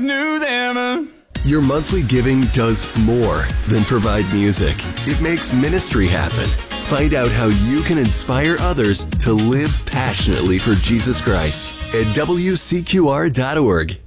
knew them. Your monthly giving does more than provide music. It makes ministry happen. Find out how you can inspire others to live passionately for Jesus Christ at WCQR.org.